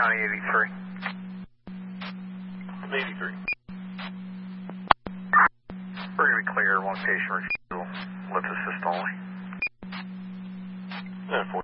County 83. 83. We're going to be clear, one patient refusal, lift assist only. Yeah, 4